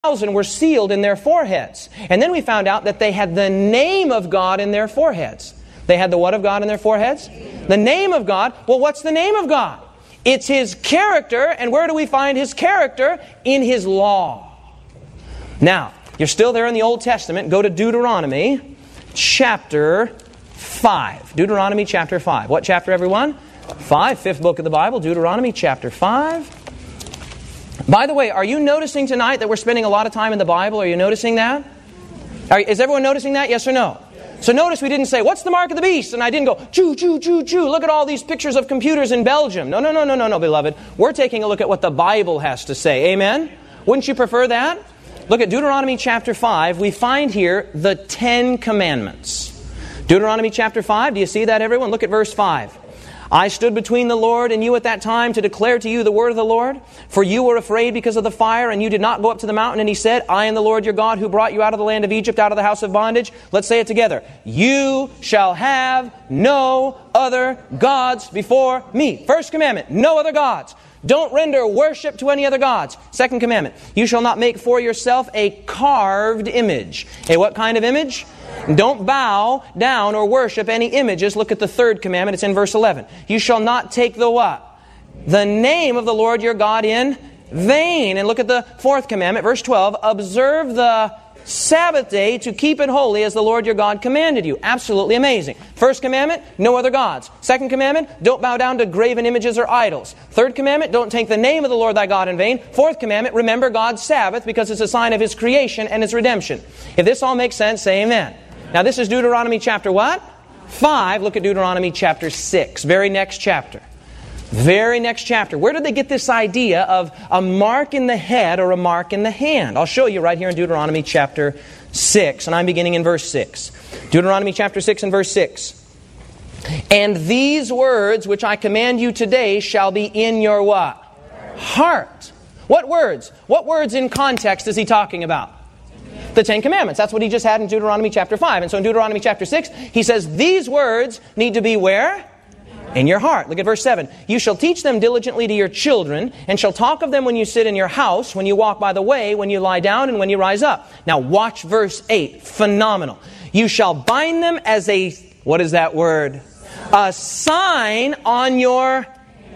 were sealed in their foreheads. And then we found out that they had the name of God in their foreheads. They had the what of God in their foreheads? The name of God. Well, what's the name of God? It's His character. And where do we find His character? In His law. Now, you're still there in the Old Testament. Go to Deuteronomy chapter 5. Deuteronomy chapter 5. What chapter, everyone? 5, fifth book of the Bible. Deuteronomy chapter 5. By the way, are you noticing tonight that we're spending a lot of time in the Bible? Are you noticing that? Is everyone noticing that? Yes or no? So notice we didn't say, what's the mark of the beast? And I didn't go, choo, choo, choo, choo. Look at all these pictures of computers in Belgium. No, beloved. We're taking a look at what the Bible has to say. Amen? Wouldn't you prefer that? Look at Deuteronomy chapter 5. We find here the 10 Commandments. Deuteronomy chapter 5. Do you see that, everyone? Look at verse 5. I stood between the Lord and you at that time to declare to you the word of the Lord. For you were afraid because of the fire, and you did not go up to the mountain. And He said, I am the Lord your God who brought you out of the land of Egypt, out of the house of bondage. Let's say it together. You shall have no other gods before me. First commandment, no other gods. Don't render worship to any other gods. Second commandment, you shall not make for yourself a carved image. A what kind of image? Don't bow down or worship any images. Look at the third commandment. It's in verse 11. You shall not take the what? The name of the Lord your God in vain. And look at the fourth commandment, verse 12. Observe the Sabbath day to keep it holy as the Lord your God commanded you. Absolutely amazing. First commandment, no other gods. Second commandment, don't bow down to graven images or idols. Third commandment, don't take the name of the Lord thy God in vain. Fourth commandment, remember God's Sabbath because it's a sign of His creation and His redemption. If this all makes sense, say amen. Now this is Deuteronomy chapter what? 5. Look at Deuteronomy chapter 6. Very next chapter. Very next chapter. Where did they get this idea of a mark in the head or a mark in the hand? I'll show you right here in Deuteronomy chapter 6. And I'm beginning in verse 6. Deuteronomy chapter 6 and verse 6. And these words which I command you today shall be in your what? Heart. What words? What words in context is he talking about? The 10 Commandments. That's what he just had in Deuteronomy chapter 5. And so in Deuteronomy chapter 6, he says these words need to be where? In your heart. Look at verse 7. You shall teach them diligently to your children, and shall talk of them when you sit in your house, when you walk by the way, when you lie down, and when you rise up. Now watch verse 8. Phenomenal. You shall bind them as a, what is that word? A sign on your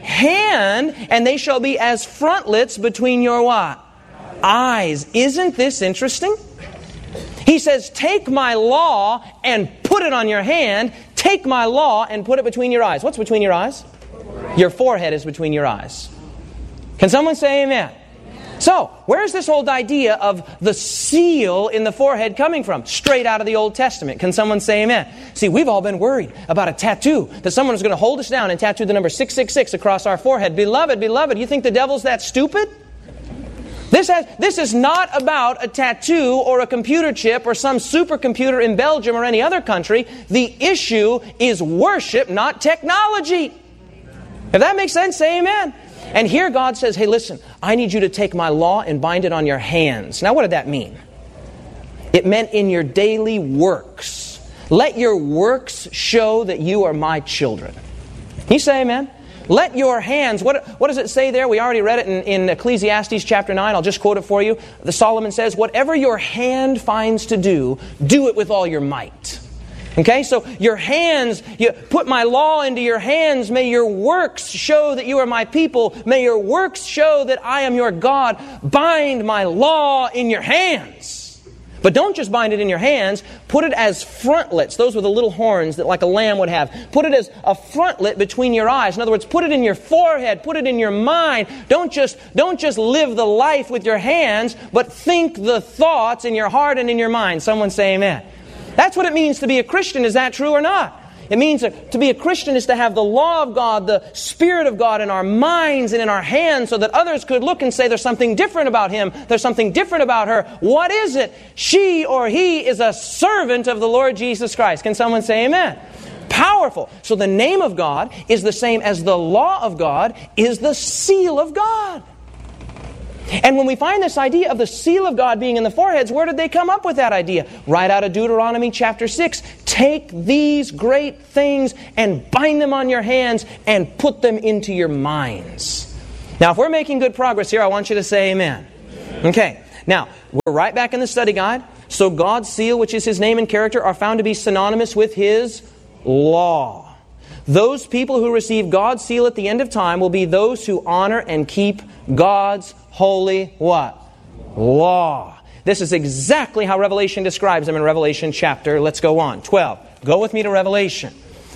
hand, and they shall be as frontlets between your what? Eyes. Isn't this interesting? He says, take my law and put it on your hand. Take my law and put it between your eyes. What's between your eyes? Your forehead is between your eyes. Can someone say amen? So, where's this old idea of the seal in the forehead coming from? Straight out of the Old Testament. Can someone say amen? See, we've all been worried about a tattoo, that someone is going to hold us down and tattoo the number 666 across our forehead. Beloved, you think the devil's that stupid? This is not about a tattoo or a computer chip or some supercomputer in Belgium or any other country. The issue is worship, not technology. If that makes sense, say amen. And here God says, hey, listen, I need you to take my law and bind it on your hands. Now, what did that mean? It meant in your daily works. Let your works show that you are my children. Can you say amen? Let your hands, what does it say there? We already read it in Ecclesiastes chapter 9. I'll just quote it for you. Solomon says, whatever your hand finds to do, do it with all your might. Okay, so your hands, you put my law into your hands. May your works show that you are my people. May your works show that I am your God. Bind my law in your hands. But don't just bind it in your hands. Put it as frontlets. Those were the little horns that like a lamb would have. Put it as a frontlet between your eyes. In other words, put it in your forehead. Put it in your mind. Don't just live the life with your hands, but think the thoughts in your heart and in your mind. Someone say amen. That's what it means to be a Christian. Is that true or not? It means to be a Christian is to have the law of God, the Spirit of God in our minds and in our hands so that others could look and say there's something different about him, there's something different about her. What is it? She or he is a servant of the Lord Jesus Christ. Can someone say amen? Powerful. So the name of God is the same as the law of God is the seal of God. And when we find this idea of the seal of God being in the foreheads, where did they come up with that idea? Right out of Deuteronomy chapter 6. Take these great things and bind them on your hands and put them into your minds. Now, if we're making good progress here, I want you to say amen. Okay. Now, we're right back in the study guide. So God's seal, which is His name and character, are found to be synonymous with His law. Those people who receive God's seal at the end of time will be those who honor and keep God's holy what? Law. This is exactly how Revelation describes them in Revelation chapter, let's go on, 12. Go with me to Revelation.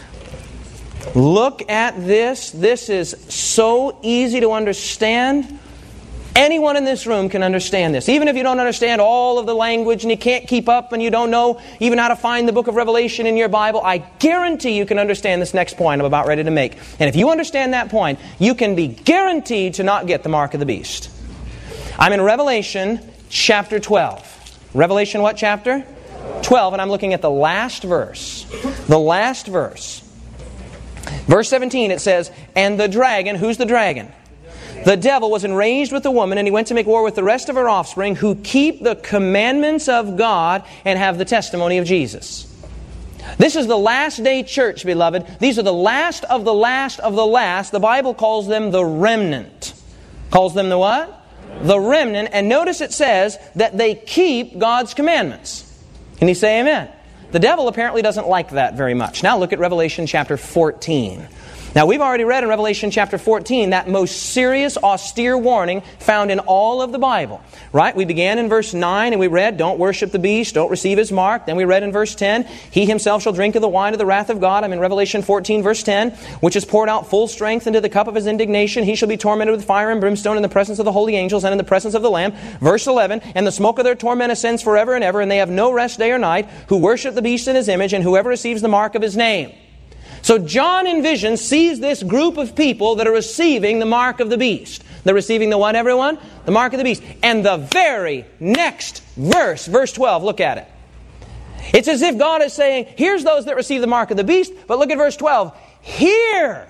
Look at this. This is so easy to understand. Anyone in this room can understand this. Even if you don't understand all of the language and you can't keep up and you don't know even how to find the book of Revelation in your Bible, I guarantee you can understand this next point I'm about ready to make. And if you understand that point, you can be guaranteed to not get the mark of the beast. I'm in Revelation chapter 12. Revelation what chapter? 12, and I'm looking at the last verse. The last verse. Verse 17, it says, "And the dragon," who's the dragon? "The devil was enraged with the woman, and he went to make war with the rest of her offspring, who keep the commandments of God and have the testimony of Jesus." This is the last day church, beloved. These are the last of the last of the last. The Bible calls them the remnant. Calls them the what? The remnant. And notice it says that they keep God's commandments. Can you say amen? The devil apparently doesn't like that very much. Now look at Revelation chapter 14. Now we've already read in Revelation chapter 14 that most serious, austere warning found in all of the Bible. Right? We began in verse 9 and we read, "Don't worship the beast, don't receive his mark." Then we read in verse 10, "He himself shall drink of the wine of the wrath of God." I'm in Revelation 14 verse 10, "Which is poured out full strength into the cup of his indignation. He shall be tormented with fire and brimstone in the presence of the holy angels and in the presence of the Lamb." Verse 11, "And the smoke of their torment ascends forever and ever, and they have no rest day or night, who worship the beast in his image, and whoever receives the mark of his name." So John in vision sees this group of people that are receiving the mark of the beast. They're receiving the what, everyone? The mark of the beast. And the very next verse, verse 12, look at it. It's as if God is saying, here's those that receive the mark of the beast, but look at verse 12. Here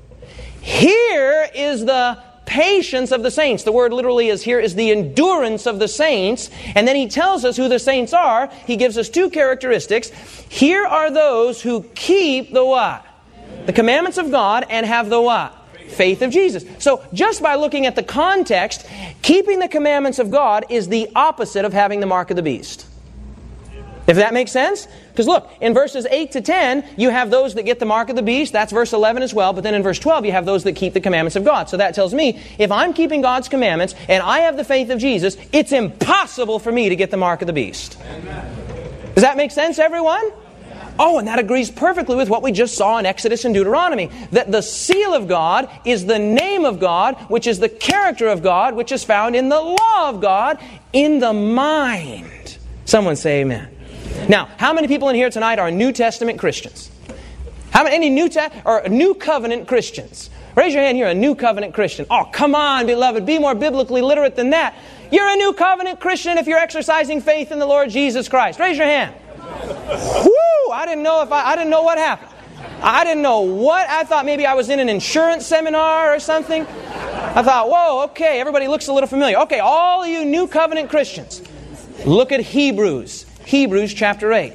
is the patience of the saints. The word literally is here is the endurance of the saints. And then he tells us who the saints are. He gives us two characteristics. Here are those who keep the what? The commandments of God and have the what? Faith of Jesus. So just by looking at the context, keeping the commandments of God is the opposite of having the mark of the beast. If that makes sense? Because look, in verses 8 to 10, you have those that get the mark of the beast. That's verse 11 as well. But then in verse 12, you have those that keep the commandments of God. So that tells me, if I'm keeping God's commandments and I have the faith of Jesus, it's impossible for me to get the mark of the beast. Amen. Does that make sense, everyone? Oh, and that agrees perfectly with what we just saw in Exodus and Deuteronomy. That the seal of God is the name of God, which is the character of God, which is found in the law of God, in the mind. Someone say amen. Now, how many people in here tonight are New Testament Christians? How many New Covenant Christians? Raise your hand, you're a New Covenant Christian. Oh, come on, beloved, be more biblically literate than that. You're a New Covenant Christian if you're exercising faith in the Lord Jesus Christ. Raise your hand. Whoo! I didn't know what happened. I didn't know what. I thought maybe I was in an insurance seminar or something. I thought, whoa, okay, everybody looks a little familiar. Okay, all of you New Covenant Christians, look at Hebrews. Hebrews chapter 8.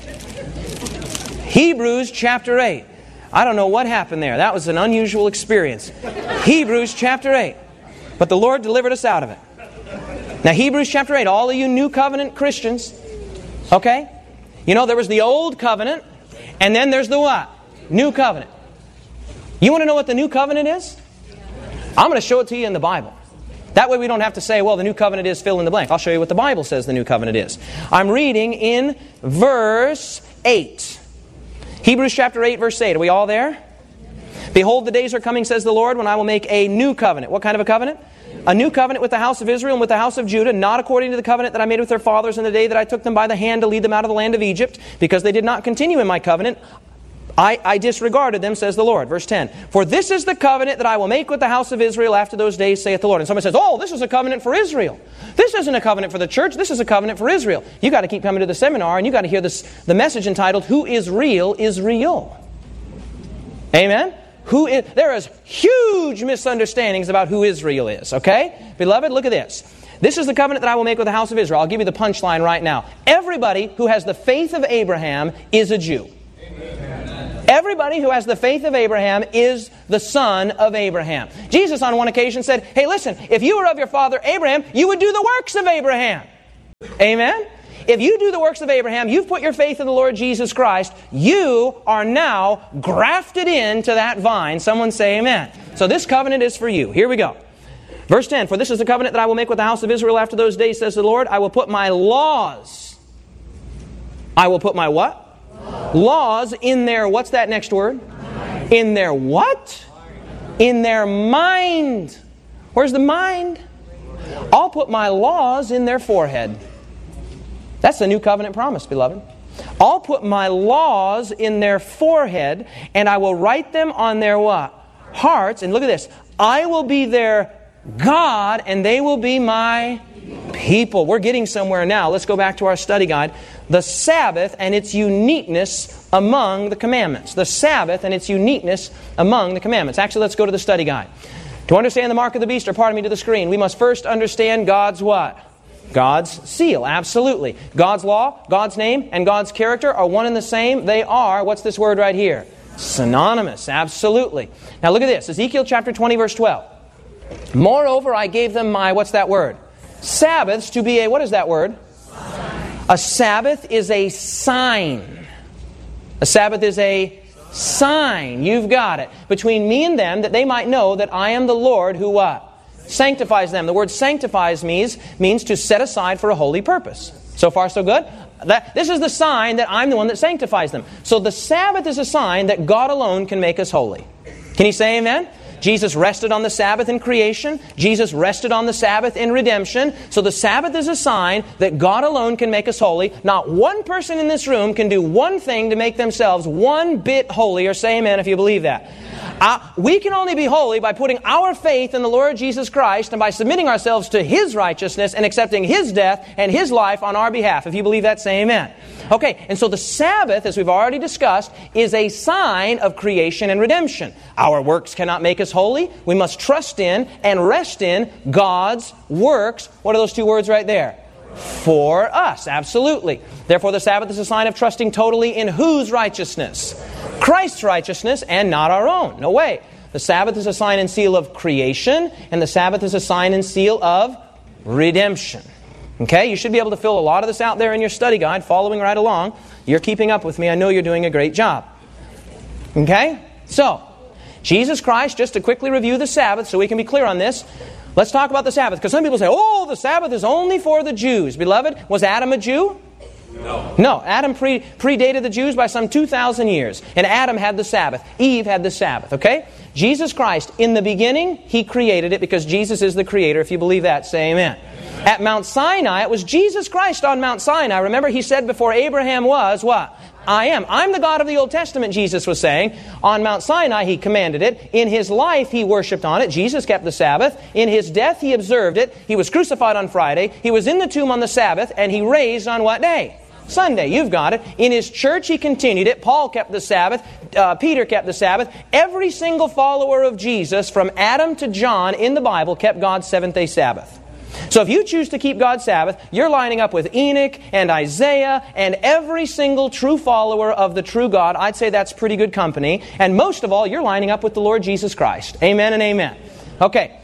Hebrews chapter 8. I don't know what happened there. That was an unusual experience. Hebrews chapter 8. But the Lord delivered us out of it. Now Hebrews chapter 8, all of you New Covenant Christians, okay? You know, there was the Old Covenant, and then there's the what? New Covenant. You want to know what the New Covenant is? I'm going to show it to you in the Bible. That way we don't have to say, well, the New Covenant is fill in the blank. I'll show you what the Bible says the New Covenant is. I'm reading in verse 8. Hebrews chapter 8, verse 8. Are we all there? "Behold, the days are coming, says the Lord, when I will make a new covenant." What kind of a covenant? "A new covenant with the house of Israel and with the house of Judah, not according to the covenant that I made with their fathers in the day that I took them by the hand to lead them out of the land of Egypt, because they did not continue in my covenant. I disregarded them, says the Lord." Verse 10. "For this is the covenant that I will make with the house of Israel after those days, saith the Lord." And somebody says, oh, this is a covenant for Israel. This isn't a covenant for the church. This is a covenant for Israel. You got to keep coming to the seminar and you got to hear the message entitled, "Who is real is real." Amen? There is huge misunderstandings about who Israel is. Okay? Beloved, look at this. "This is the covenant that I will make with the house of Israel." I'll give you the punchline right now. Everybody who has the faith of Abraham is a Jew. Amen. Everybody who has the faith of Abraham is the son of Abraham. Jesus on one occasion said, hey, listen, if you were of your father Abraham, you would do the works of Abraham. Amen? If you do the works of Abraham, you've put your faith in the Lord Jesus Christ, you are now grafted into that vine. Someone say amen. So this covenant is for you. Here we go. Verse 10, for this is the covenant that I will make with the house of Israel after those days, says the Lord. I will put my laws. I will put my what? Laws in their, what's that next word? In their what? In their mind. Where's the mind? I'll put my laws in their forehead. That's the new covenant promise, beloved. I'll put my laws in their forehead, and I will write them on their what? Hearts. And look at this. I will be their God, and they will be my people. We're getting somewhere now. Let's go back to our study guide. The Sabbath and its uniqueness among the commandments. The Sabbath and its uniqueness among the commandments. Actually, let's go to the study guide. To understand the mark of the beast, or pardon me, to the screen, we must first understand God's what? God's seal, absolutely. God's law, God's name, and God's character are one and the same. They are, what's this word right here? Synonymous, absolutely. Now look at this, Ezekiel chapter 20, verse 12. Moreover, I gave them my, what's that word? Sabbaths to be a, what is that word? A Sabbath is a sign. A Sabbath is a sign. You've got it. Between me and them, that they might know that I am the Lord who what? Sanctifies them. The word sanctifies means to set aside for a holy purpose. So far, so good? This is the sign that I'm the one that sanctifies them. So the Sabbath is a sign that God alone can make us holy. Can you say amen? Jesus rested on the Sabbath in creation. Jesus rested on the Sabbath in redemption. So the Sabbath is a sign that God alone can make us holy. Not one person in this room can do one thing to make themselves one bit holier. Say amen if you believe that. We can only be holy by putting our faith in the Lord Jesus Christ and by submitting ourselves to His righteousness and accepting His death and His life on our behalf. If you believe that, say amen. Okay, and so the Sabbath, as we've already discussed, is a sign of creation and redemption. Our works cannot make us holy. We must trust in and rest in God's works. What are those two words right there? For us, absolutely. Therefore, the Sabbath is a sign of trusting totally in whose righteousness? Christ's righteousness and not our own. No way. The Sabbath is a sign and seal of creation, and the Sabbath is a sign and seal of redemption. Okay, you should be able to fill a lot of this out there in your study guide, following right along. You're keeping up with me. I know you're doing a great job. Okay, so Jesus Christ, just to quickly review the Sabbath so we can be clear on this, let's talk about the Sabbath. Because some people say, oh, the Sabbath is only for the Jews. Beloved, was Adam a Jew? No. Adam predated the Jews by some 2,000 years. And Adam had the Sabbath. Eve had the Sabbath. Okay? Jesus Christ, in the beginning, He created it because Jesus is the Creator. If you believe that, say amen. At Mount Sinai, it was Jesus Christ on Mount Sinai. Remember, He said before Abraham was, what? I am. I'm the God of the Old Testament, Jesus was saying. On Mount Sinai, He commanded it. In His life, He worshipped on it. Jesus kept the Sabbath. In His death, He observed it. He was crucified on Friday. He was in the tomb on the Sabbath. And He raised on what day? Sunday. You've got it. In His church, He continued it. Paul kept the Sabbath. Peter kept the Sabbath. Every single follower of Jesus, from Adam to John in the Bible, kept God's seventh-day Sabbath. So if you choose to keep God's Sabbath, you're lining up with Enoch and Isaiah and every single true follower of the true God. I'd say that's pretty good company. And most of all, you're lining up with the Lord Jesus Christ. Amen and amen. Okay.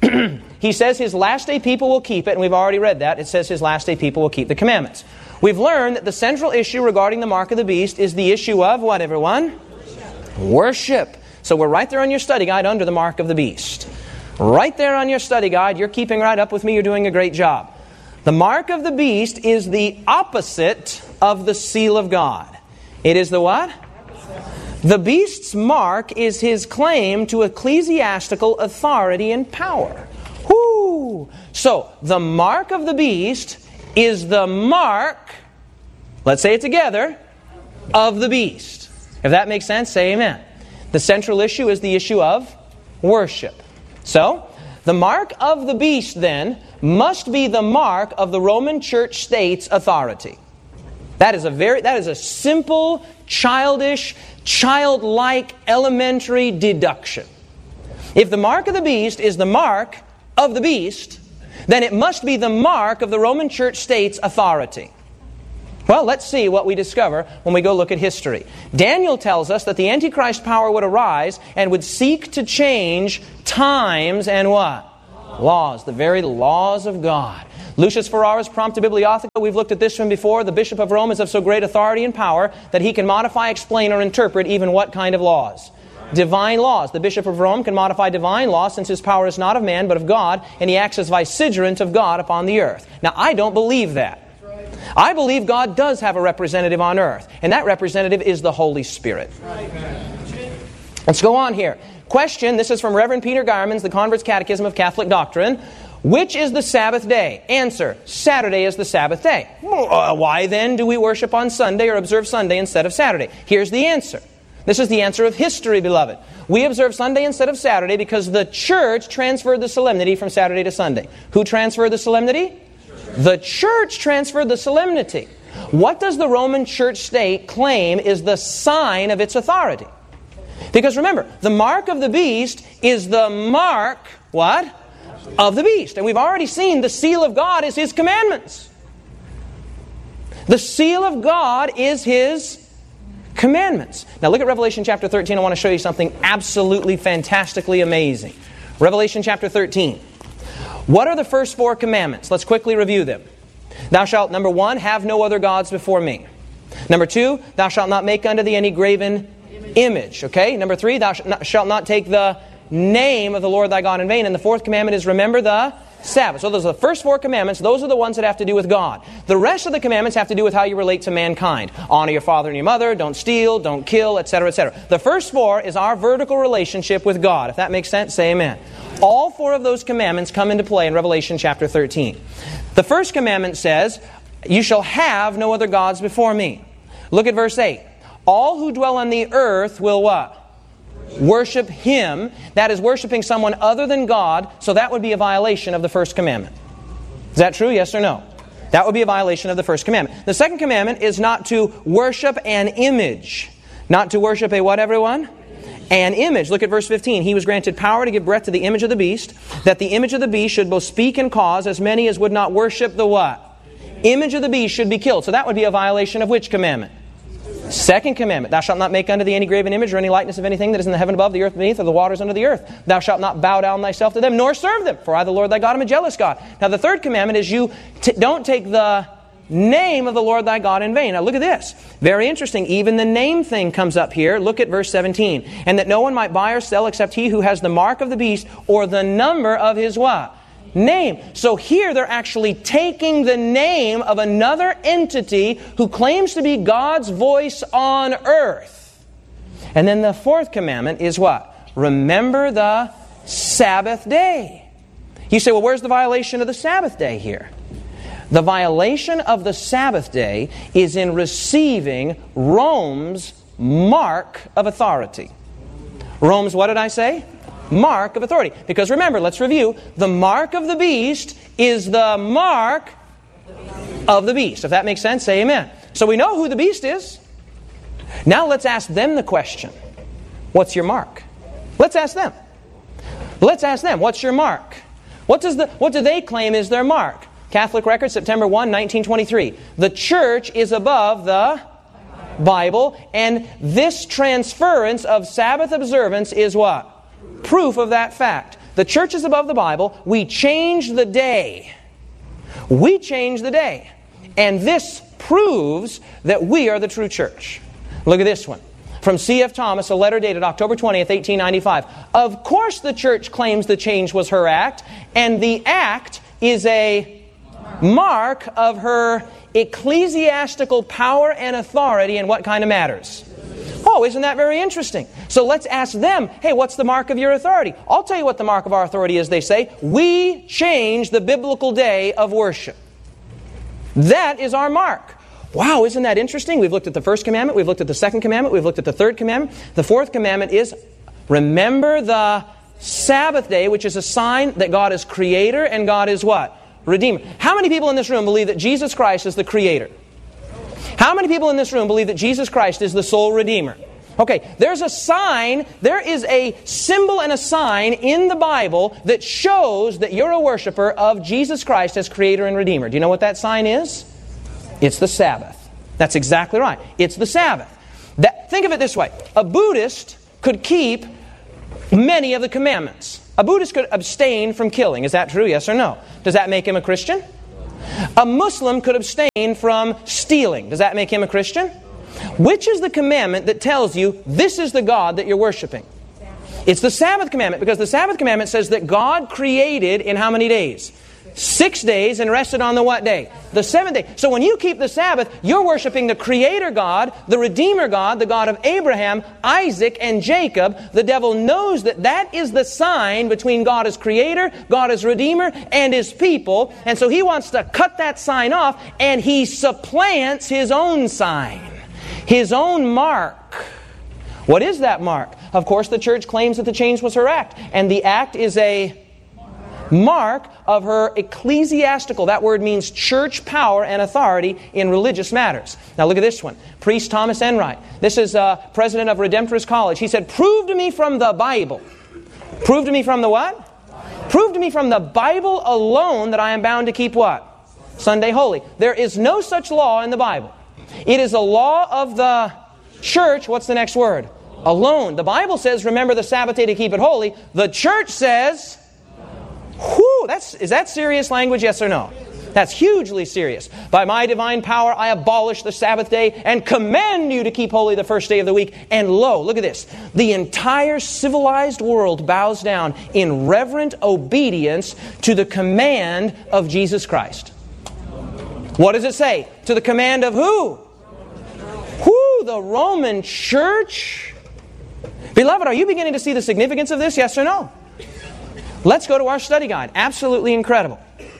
He says His last day people will keep it, and we've already read that. It says His last day people will keep the commandments. We've learned that the central issue regarding the mark of the beast is the issue of what, everyone? Worship. So we're right there on your study guide under the mark of the beast. Right there on your study guide. You're keeping right up with me. You're doing a great job. The mark of the beast is the opposite of the seal of God. It is the what? The beast's mark is his claim to ecclesiastical authority and power. Whoo! So, the mark of the beast is the mark, let's say it together, of the beast. If that makes sense, say amen. The central issue is the issue of worship. So, the mark of the beast then must be the mark of the Roman Church state's authority. That is a simple, childish, childlike, elementary deduction. If the mark of the beast is the mark of the beast, then it must be the mark of the Roman Church state's authority. Well, let's see what we discover when we go look at history. Daniel tells us that the Antichrist power would arise and would seek to change times and what? Laws. The very laws of God. Lucius Ferrara's Prompta Bibliotheca, we've looked at this one before. The Bishop of Rome is of so great authority and power that he can modify, explain, or interpret even what kind of laws? Divine laws. The Bishop of Rome can modify divine law since his power is not of man but of God, and he acts as vicegerent of God upon the earth. Now, I don't believe that. I believe God does have a representative on earth, and that representative is the Holy Spirit. Let's go on here. Question, this is from Reverend Peter Geiermans, the Convert's Catechism of Catholic Doctrine. Which is the Sabbath day? Answer, Saturday is the Sabbath day. Why then do we worship on Sunday or observe Sunday instead of Saturday? Here's the answer. This is the answer of history, beloved. We observe Sunday instead of Saturday because the church transferred the solemnity from Saturday to Sunday. Who transferred the solemnity? The church transferred the solemnity. What does the Roman church state claim is the sign of its authority? Because remember, the mark of the beast is the mark, what? Of the beast. And we've already seen the seal of God is His commandments. The seal of God is His commandments. Now look at Revelation chapter 13. I want to show you something absolutely fantastically amazing. Revelation chapter 13. What are the first 4 commandments? Let's quickly review them. Thou shalt, number 1, have no other gods before me. Number 2, thou shalt not make unto thee any graven image. Okay? Number 3, thou shalt not take the name of the Lord thy God in vain. And the 4th commandment is remember the Sabbath. So those are the first 4 commandments. Those are the ones that have to do with God. The rest of the commandments have to do with how you relate to mankind. Honor your father and your mother. Don't steal. Don't kill, etc., etc. The first 4 is our vertical relationship with God. If that makes sense, say amen. All 4 of those commandments come into play in Revelation chapter 13. The first commandment says, you shall have no other gods before me. Look at verse 8. All who dwell on the earth will what? Worship Him. That is worshiping someone other than God, so that would be a violation of the first commandment. Is that true? Yes or no? That would be a violation of the first commandment. The second commandment is not to worship an image. Not to worship a what, everyone? An image. Look at verse 15. He was granted power to give breath to the image of the beast, that the image of the beast should both speak and cause as many as would not worship the what? Image of the beast should be killed. So that would be a violation of which commandment? Second commandment, thou shalt not make unto thee any graven image or any likeness of anything that is in the heaven above, the earth beneath, or the waters under the earth. Thou shalt not bow down thyself to them, nor serve them. For I, the Lord thy God, am a jealous God. Now the third commandment is you don't take the name of the Lord thy God in vain. Now look at this. Very interesting. Even the name thing comes up here. Look at verse 17. And that no one might buy or sell except he who has the mark of the beast or the number of his what? Name. So here they're actually taking the name of another entity who claims to be God's voice on earth. And then the 4th commandment is what? Remember the Sabbath day. You say, well, where's the violation of the Sabbath day here? The violation of the Sabbath day is in receiving Rome's mark of authority. Rome's, what did I say? Mark of authority. Because remember, let's review. The mark of the beast is the mark of the beast. If that makes sense, say amen. So we know who the beast is. Now let's ask them the question. What's your mark? Let's ask them. Let's ask them. What's your mark? What do they claim is their mark? Catholic Record, September 1, 1923. The church is above the Bible, and this transference of Sabbath observance is what? Proof of that fact. The church is above the Bible. We change the day. We change the day. And this proves that we are the true church. Look at this one. From C.F. Thomas, a letter dated October 20th, 1895. Of course the church claims the change was her act, and the act is a mark of her ecclesiastical power and authority in what kind of matters? Oh, isn't that very interesting? So let's ask them, hey, what's the mark of your authority? I'll tell you what the mark of our authority is, they say. We change the biblical day of worship. That is our mark. Wow, isn't that interesting? We've looked at the first commandment, we've looked at the second commandment, we've looked at the third commandment. The 4th commandment is, remember the Sabbath day, which is a sign that God is creator and God is what? Redeemer. How many people in this room believe that Jesus Christ is the creator? How many people in this room believe that Jesus Christ is the sole Redeemer? Okay, there's a sign, there is a symbol and a sign in the Bible that shows that you're a worshiper of Jesus Christ as Creator and Redeemer. Do you know what that sign is? It's the Sabbath. That's exactly right. It's the Sabbath. Think of it this way. A Buddhist could keep many of the commandments. A Buddhist could abstain from killing. Is that true? Yes or no? Does that make him a Christian? A Muslim could abstain from stealing. Does that make him a Christian? Which is the commandment that tells you this is the God that you're worshiping? It's the Sabbath commandment, because the Sabbath commandment says that God created in how many days? 6 days, and rested on the what day? The seventh day. So when you keep the Sabbath, you're worshiping the Creator God, the Redeemer God, the God of Abraham, Isaac, and Jacob. The devil knows that that is the sign between God as Creator, God as Redeemer, and His people. And so he wants to cut that sign off, and he supplants his own sign, his own mark. What is that mark? Of course, the church claims that the change was her act, and the act is a mark of her ecclesiastical. That word means church power and authority in religious matters. Now look at this one. Priest Thomas Enright. This is president of Redemptorist College. He said, prove to me from the Bible. Prove to me from the what? Prove to me from the Bible alone that I am bound to keep what? Sunday holy. There is no such law in the Bible. It is a law of the church. What's the next word? Alone. The Bible says, remember the Sabbath day to keep it holy. The church says, whew, is that serious language, yes or no? That's hugely serious. By my divine power I abolish the Sabbath day and command you to keep holy the first day of the week. And lo, look at this. The entire civilized world bows down in reverent obedience to the command of Jesus Christ. What does it say? To the command of who? Who? The Roman Church? Beloved, are you beginning to see the significance of this, yes or no? Let's go to our study guide. Absolutely incredible.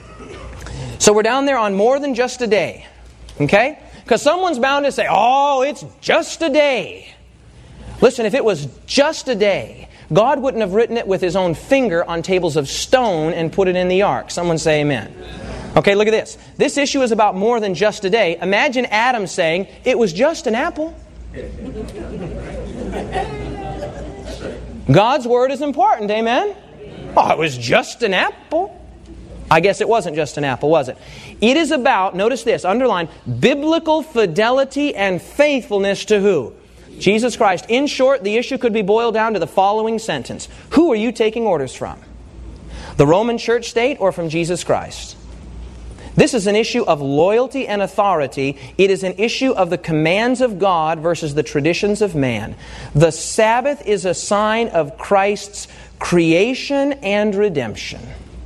So we're down there on more than just a day. Okay? Because someone's bound to say, oh, it's just a day. Listen, if it was just a day, God wouldn't have written it with His own finger on tables of stone and put it in the ark. Someone say amen. Okay, look at this. This issue is about more than just a day. Imagine Adam saying, it was just an apple. God's word is important, amen? Oh, it was just an apple. I guess it wasn't just an apple, was it? It is about, notice this, underline, biblical fidelity and faithfulness to who? Jesus Christ. In short, the issue could be boiled down to the following sentence. Who are you taking orders from? The Roman church state or from Jesus Christ? This is an issue of loyalty and authority. It is an issue of the commands of God versus the traditions of man. The Sabbath is a sign of Christ's creation and redemption.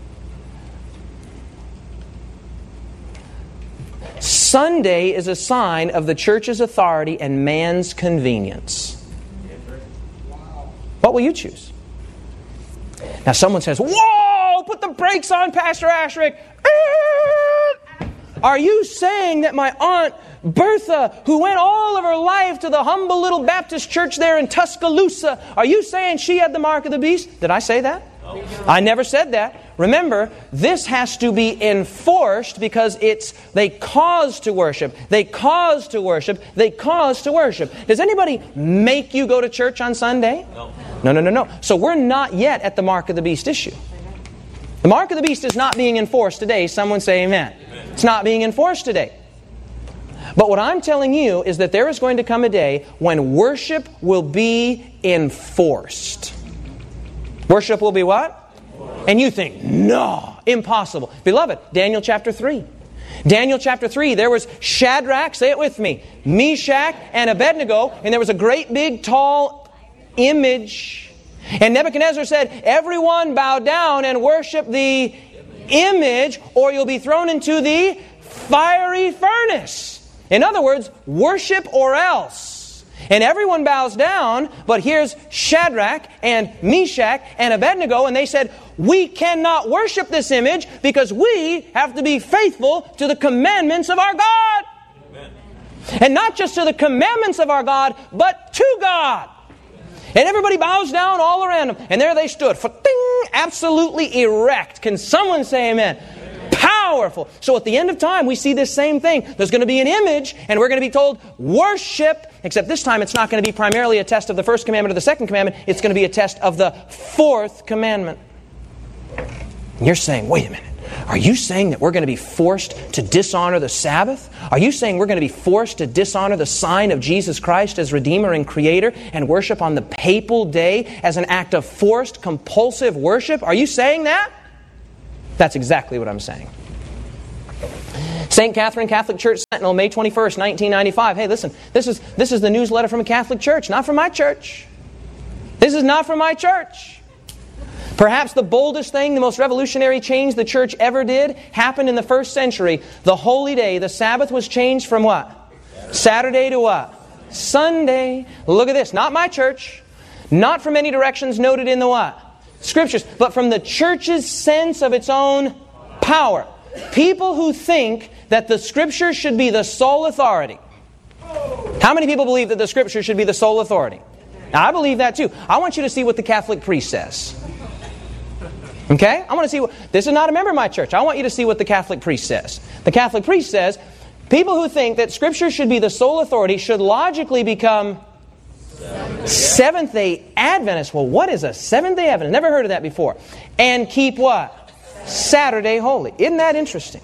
Sunday is a sign of the church's authority and man's convenience. What will you choose? Now someone says, whoa, put the brakes on, Pastor Ashrick. Are you saying that my Aunt Bertha, who went all of her life to the humble little Baptist church there in Tuscaloosa, are you saying she had the mark of the beast? Did I say that? No. I never said that. Remember, this has to be enforced because they cause to worship. They cause to worship. They cause to worship. Does anybody make you go to church on Sunday? No. So we're not yet at the mark of the beast issue. The mark of the beast is not being enforced today. Someone say amen. It's not being enforced today. But what I'm telling you is that there is going to come a day when worship will be enforced. Worship will be what? And you think, no, impossible. Beloved, Daniel chapter 3. Daniel chapter 3, there was Shadrach, say it with me, Meshach, and Abednego, and there was a great big tall image. And Nebuchadnezzar said, everyone bow down and worship the image, or you'll be thrown into the fiery furnace. In other words, worship or else. And everyone bows down, but here's Shadrach and Meshach and Abednego, and they said, we cannot worship this image because we have to be faithful to the commandments of our God. Amen. And not just to the commandments of our God, but to God. And everybody bows down all around them. And there they stood, absolutely erect. Can someone say amen? Powerful. So at the end of time, we see this same thing. There's going to be an image, and we're going to be told, worship. Except this time, it's not going to be primarily a test of the first commandment or the second commandment. It's going to be a test of the fourth commandment. And you're saying, wait a minute. Are you saying that we're going to be forced to dishonor the Sabbath? Are you saying we're going to be forced to dishonor the sign of Jesus Christ as Redeemer and Creator and worship on the papal day as an act of forced, compulsive worship? Are you saying that? That's exactly what I'm saying. St. Catherine Catholic Church Sentinel, May 21st, 1995. Hey, listen, this is the newsletter from a Catholic church, not from my church. This is not from my church. Perhaps the boldest thing, the most revolutionary change the church ever did happened in the first century. The holy day, the Sabbath, was changed from what? Saturday to what? Sunday. Look at this. Not my church. Not from any directions noted in the what? Scriptures. But from the church's sense of its own power. People who think that the Scriptures should be the sole authority. How many people believe that the Scriptures should be the sole authority? Now, I believe that too. I want you to see what the Catholic priest says. Okay? I want to see what... This is not a member of my church. I want you to see what the Catholic priest says. The Catholic priest says, people who think that Scripture should be the sole authority should logically become Seventh-day Adventists. Well, what is a Seventh-day Adventist? Never heard of that before. And keep what? Saturday holy. Isn't that interesting?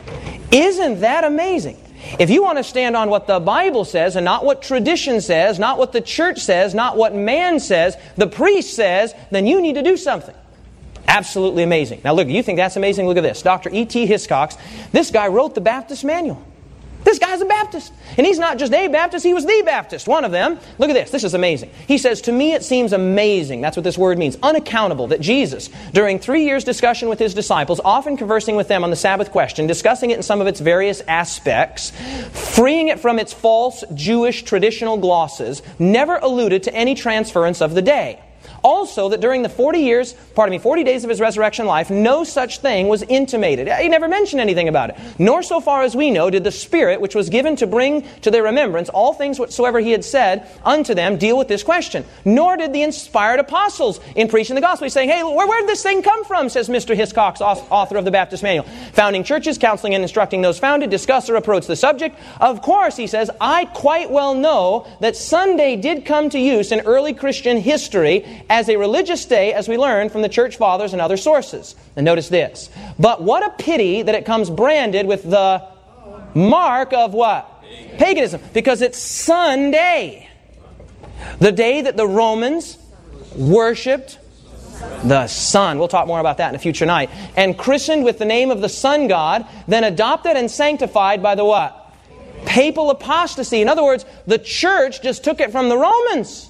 Isn't that amazing? If you want to stand on what the Bible says and not what tradition says, not what the church says, not what man says, the priest says, then you need to do something. Absolutely amazing. Now look, you think that's amazing? Look at this. Dr. E.T. Hiscox, this guy wrote the Baptist Manual. This guy's a Baptist. And he's not just a Baptist, he was the Baptist, one of them. Look at this. This is amazing. He says, to me it seems amazing, that's what this word means, unaccountable, that Jesus, during 3 years' discussion with His disciples, often conversing with them on the Sabbath question, discussing it in some of its various aspects, freeing it from its false Jewish traditional glosses, never alluded to any transference of the day. Also, that during the 40 days of His resurrection life, no such thing was intimated. He never mentioned anything about it. Nor, so far as we know, did the Spirit, which was given to bring to their remembrance all things whatsoever He had said unto them, deal with this question. Nor did the inspired apostles in preaching the gospel. He's saying, hey, where did this thing come from, says Mr. Hiscox, author of the Baptist Manual. Founding churches, counseling and instructing those founded, discuss or approach the subject. Of course, he says, I quite well know that Sunday did come to use in early Christian history as a religious day, as we learn from the church fathers and other sources. And notice this. But what a pity that it comes branded with the mark of what? Paganism. Because it's Sunday. The day that the Romans worshipped the sun. We'll talk more about that in a future night. And christened with the name of the sun god, then adopted and sanctified by the what? Papal apostasy. In other words, the church just took it from the Romans.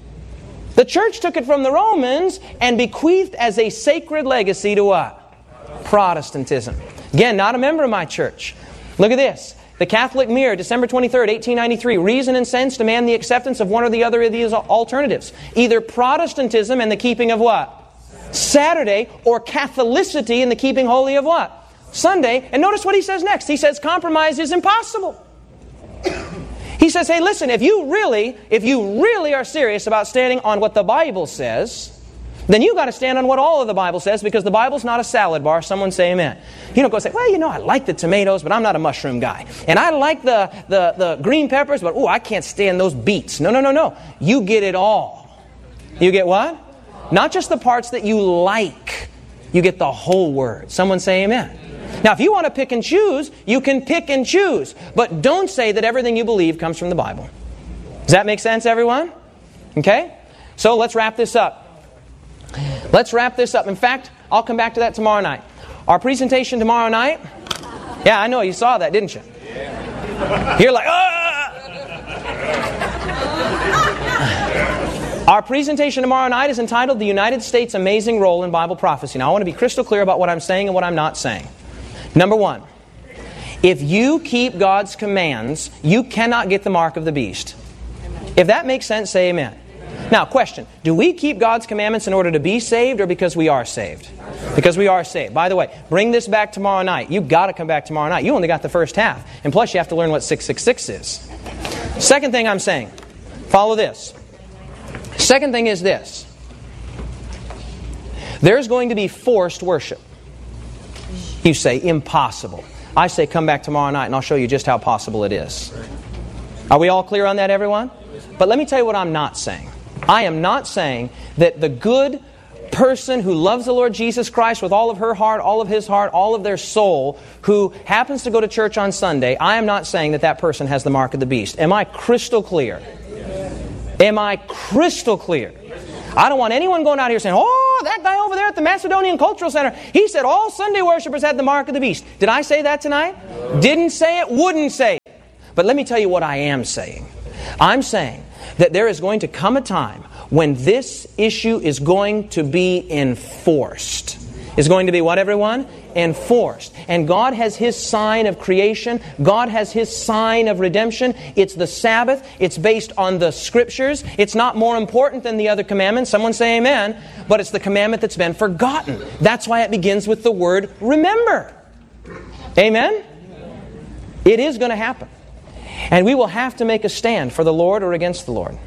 The church took it from the Romans and bequeathed as a sacred legacy to what? Protestantism. Again, not a member of my church. Look at this. The Catholic Mirror, December 23rd, 1893. Reason and sense demand the acceptance of one or the other of these alternatives. Either Protestantism and the keeping of what? Saturday, or Catholicity and the keeping holy of what? Sunday. And notice what he says next. He says compromise is impossible. He says, hey, listen, if you really are serious about standing on what the Bible says, then you've got to stand on what all of the Bible says, because the Bible's not a salad bar. Someone say amen. You don't go say, well, I like the tomatoes, but I'm not a mushroom guy. And I like the green peppers, but I can't stand those beets. No. You get it all. You get what? Not just the parts that you like. You get the whole Word. Someone say amen. Now, if you want to pick and choose, you can pick and choose. But don't say that everything you believe comes from the Bible. Does that make sense, everyone? Okay? So let's wrap this up. In fact, I'll come back to that tomorrow night. Our presentation tomorrow night... Yeah, I know, you saw that, didn't you? You're like, Our presentation tomorrow night is entitled The United States' Amazing Role in Bible Prophecy. Now, I want to be crystal clear about what I'm saying and what I'm not saying. Number one, if you keep God's commands, you cannot get the mark of the beast. If that makes sense, say amen. Now, question, do we keep God's commandments in order to be saved or because we are saved? Because we are saved. By the way, bring this back tomorrow night. You've got to come back tomorrow night. You only got the first half. And plus, you have to learn what 666 is. Second thing I'm saying, follow this. Second thing is this. There's going to be forced worship. You say, impossible. I say, come back tomorrow night and I'll show you just how possible it is. Are we all clear on that, everyone? But let me tell you what I'm not saying. I am not saying that the good, person who loves the Lord Jesus Christ with all of her heart, all of his heart, all of their soul, who happens to go to church on Sunday, I am not saying that that person has the mark of the beast. Am I crystal clear? Am I crystal clear? I don't want anyone going out here saying, oh, that guy over there at the Macedonian Cultural Center, he said all Sunday worshipers had the mark of the beast. Did I say that tonight? No. Didn't say it, wouldn't say it. But let me tell you what I am saying. I'm saying that there is going to come a time when this issue is going to be enforced. Is going to be what, everyone? Enforced. And God has His sign of creation. God has His sign of redemption. It's the Sabbath. It's based on the Scriptures. It's not more important than the other commandments. Someone say amen. But it's the commandment that's been forgotten. That's why it begins with the word remember. Amen? It is going to happen. And we will have to make a stand for the Lord or against the Lord.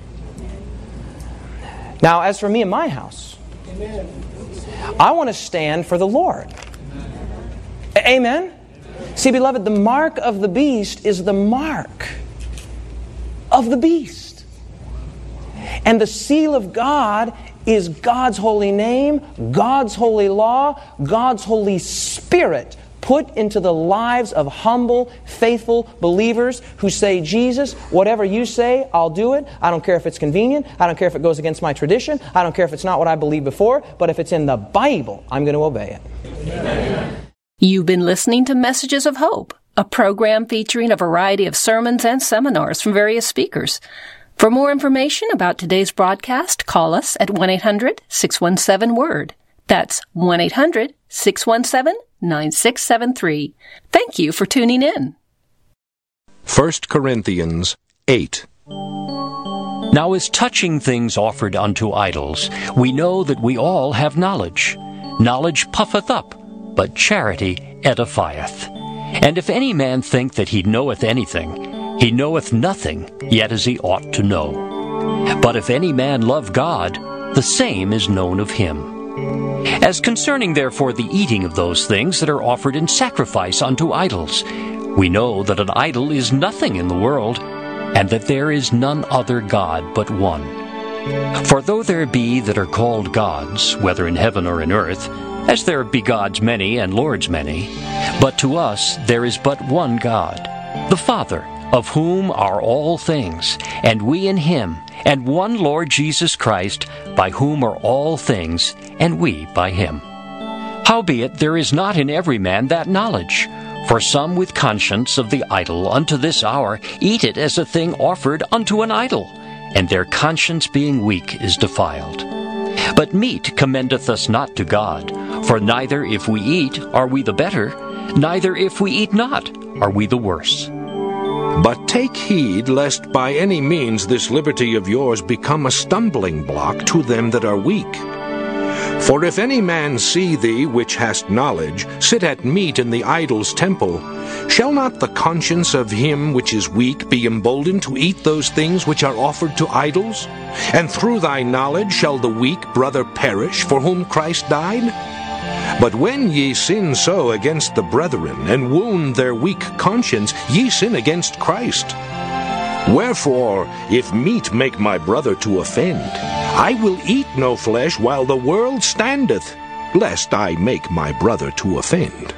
Now, as for me and my house, I want to stand for the Lord. Amen? See, beloved, the mark of the beast is the mark of the beast. And the seal of God is God's holy name, God's holy law, God's Holy Spirit put into the lives of humble, faithful believers who say, Jesus, whatever you say, I'll do it. I don't care if it's convenient. I don't care if it goes against my tradition. I don't care if it's not what I believed before. But if it's in the Bible, I'm going to obey it. Amen. You've been listening to Messages of Hope, a program featuring a variety of sermons and seminars from various speakers. For more information about today's broadcast, call us at 1-800-617-WORD. That's 1-800-617-9673. Thank you for tuning in. 1 Corinthians 8. Now as touching things offered unto idols, we know that we all have knowledge. Knowledge puffeth up, but charity edifieth. And if any man think that he knoweth anything, he knoweth nothing, yet as he ought to know. But if any man love God, the same is known of him. As concerning therefore the eating of those things that are offered in sacrifice unto idols, we know that an idol is nothing in the world, and that there is none other God but one. For though there be that are called gods, whether in heaven or in earth, as there be gods many and lords many, but to us there is but one God, the Father, of whom are all things, and we in Him, and one Lord Jesus Christ, by whom are all things, and we by Him. Howbeit there is not in every man that knowledge. For some with conscience of the idol unto this hour eat it as a thing offered unto an idol, and their conscience being weak is defiled. But meat commendeth us not to God, for neither if we eat are we the better, neither if we eat not are we the worse. But take heed lest by any means this liberty of yours become a stumbling block to them that are weak. For if any man see thee, which hast knowledge, sit at meat in the idol's temple, shall not the conscience of him which is weak be emboldened to eat those things which are offered to idols? And through thy knowledge shall the weak brother perish, for whom Christ died? But when ye sin so against the brethren, and wound their weak conscience, ye sin against Christ. Wherefore, if meat make my brother to offend, I will eat no flesh while the world standeth, lest I make my brother to offend.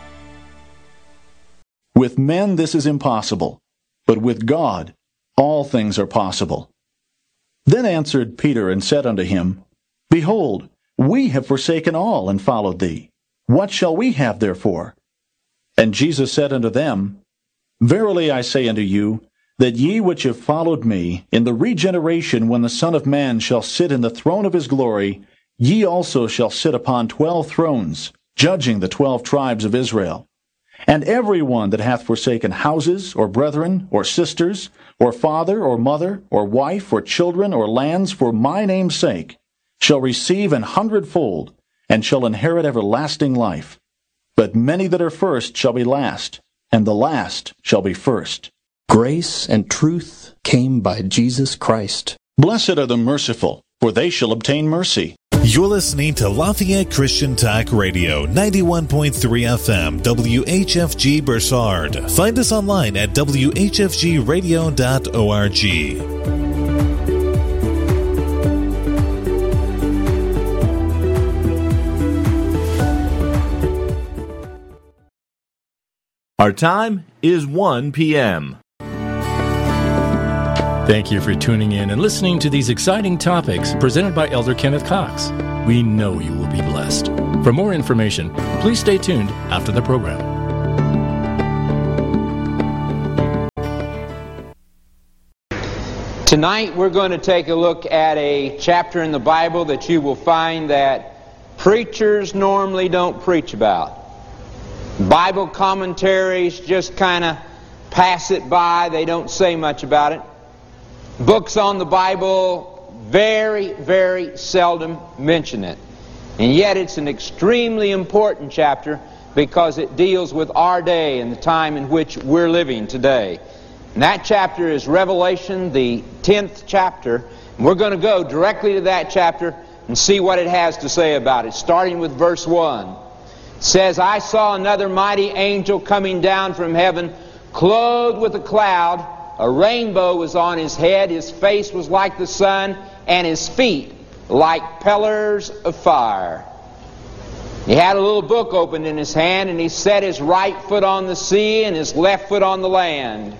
With men this is impossible, but with God all things are possible. Then answered Peter and said unto him, Behold, we have forsaken all and followed thee. What shall we have therefore? And Jesus said unto them, Verily I say unto you, that ye which have followed me, in the regeneration when the Son of Man shall sit in the throne of his glory, ye also shall sit upon 12 thrones, judging the 12 tribes of Israel. And every one that hath forsaken houses, or brethren, or sisters, or father, or mother, or wife, or children, or lands, for my name's sake, shall receive 100-fold, and shall inherit everlasting life. But many that are first shall be last, and the last shall be first. Grace and truth came by Jesus Christ. Blessed are the merciful, for they shall obtain mercy. You're listening to Lafayette Christian Talk Radio, 91.3 FM, WHFG Bursard. Find us online at whfgradio.org. Our time is 1 p.m. Thank you for tuning in and listening to these exciting topics presented by Elder Kenneth Cox. We know you will be blessed. For more information, please stay tuned after the program. Tonight we're going to take a look at a chapter in the Bible that you will find that preachers normally don't preach about. Bible commentaries just kind of pass it by. They don't say much about it. Books on the Bible very, very seldom mention it. And yet it's an extremely important chapter because it deals with our day and the time in which we're living today. And that chapter is Revelation, the 10th chapter. And we're going to go directly to that chapter and see what it has to say about it, starting with verse 1. It says, I saw another mighty angel coming down from heaven, clothed with a cloud. A rainbow was on his head. His face was like the sun, and his feet like pillars of fire. He had a little book opened in his hand, and he set his right foot on the sea and his left foot on the land.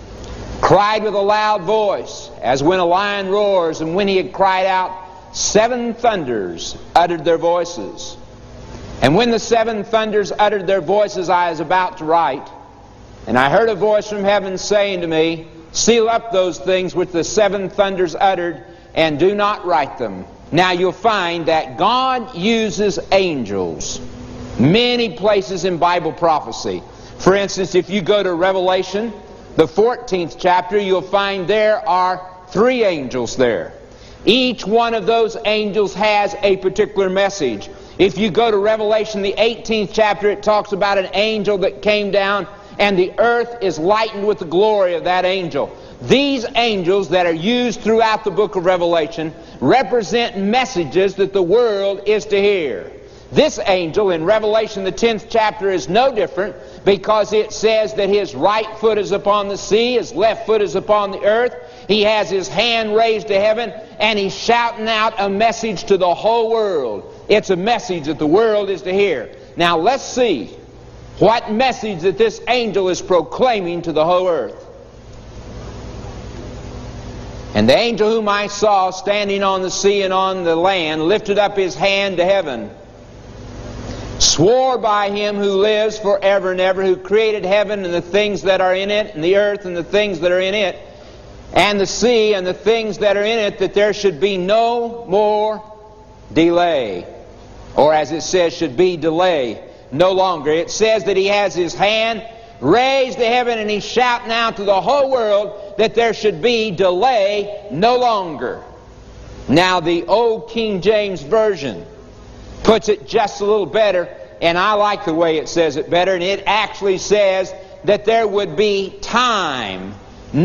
Cried with a loud voice, as when a lion roars, and when he had cried out, 7 thunders uttered their voices. And when the 7 thunders uttered their voices, I was about to write, and I heard a voice from heaven saying to me, seal up those things which the 7 thunders uttered, and do not write them. Now you'll find that God uses angels many places in Bible prophecy. For instance, if you go to Revelation, the 14th chapter, you'll find there are 3 angels there. Each one of those angels has a particular message. If you go to Revelation, the 18th chapter, it talks about an angel that came down, and the earth is lightened with the glory of that angel. These angels that are used throughout the book of Revelation represent messages that the world is to hear. This angel in Revelation, the 10th chapter, is no different because it says that his right foot is upon the sea, his left foot is upon the earth. He has his hand raised to heaven, and he's shouting out a message to the whole world. It's a message that the world is to hear. Now let's see what message that this angel is proclaiming to the whole earth. And the angel whom I saw standing on the sea and on the land lifted up his hand to heaven, swore by him who lives forever and ever, who created heaven and the things that are in it, and the earth and the things that are in it, and the sea and the things that are in it, that there should be no more delay. Or as it says, should be delay no longer. It says that he has his hand raised to heaven, and he's shouting out to the whole world that there should be delay no longer. Now the old King James Version puts it just a little better, and I like the way it says it better, and it actually says that there would be time